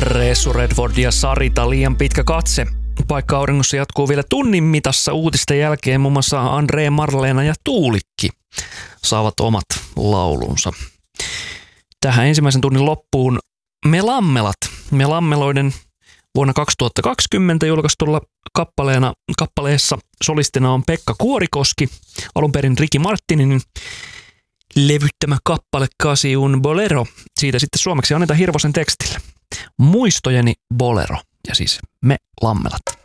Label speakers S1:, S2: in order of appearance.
S1: Ressu Redford ja Sarita liian pitkä katse. Paikka auringossa jatkuu vielä tunnin mitassa uutisten jälkeen. Muun muassa Andre, Marleena ja Tuulikki saavat omat laulunsa. Tähän ensimmäisen tunnin loppuun Me Lammelat. Me Lammeloiden vuonna 2020 julkaistulla kappaleessa solistina on Pekka Kuorikoski, alun perin Ricky Martinin levyttämä kappale Casi un Bolero. Siitä sitten suomeksi Aneta Hirvosen tekstillä. Muistojeni bolero ja siis Me Lammelat.